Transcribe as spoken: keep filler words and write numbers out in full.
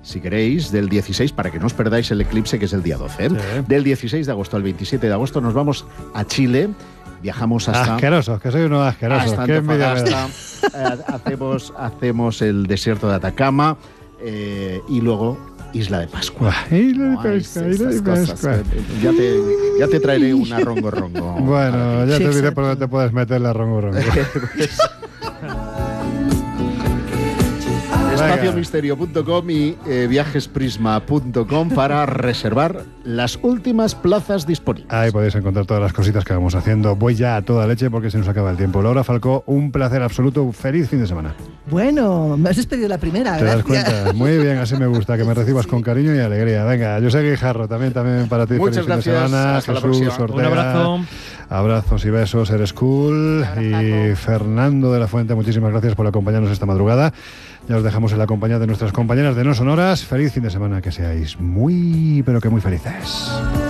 si queréis, del dieciséis, para que no os perdáis el eclipse, que es el día doce. Sí. Del dieciséis de agosto al veintisiete de agosto nos vamos a Chile. Viajamos hasta... Asquerosos, que soy uno asqueroso. Hasta Qué envidia me da. eh, hacemos, hacemos el desierto de Atacama eh, y luego Isla de Pascua. Buah, Isla de Pascua, Isla de Pascua. Ya te, ya te traeré una rongo rongo. Bueno, ya sí, te diré por dónde te puedes meter la rongo rongo. espacio misterio punto com y eh, viajes prisma punto com para reservar las últimas plazas disponibles. Ahí podéis encontrar todas las cositas que vamos haciendo. Voy ya a toda leche porque se nos acaba el tiempo. Laura Falcó, un placer absoluto. Feliz fin de semana. Bueno, me has despedido la primera. ¿Te gracias. das cuenta? Muy bien, así me gusta, que me recibas con cariño y alegría. Venga, yo soy Guijarro, también, también para ti. Muchas feliz gracias. Fin de semana. Hasta Jesús la próxima. Ortega. Un abrazo. Abrazos y besos, eres cool. Y Fernando de la Fuente, muchísimas gracias por acompañarnos esta madrugada. Ya os dejamos en la compañía de nuestras compañeras de No Sonoras. Feliz fin de semana, que seáis muy, pero que muy felices.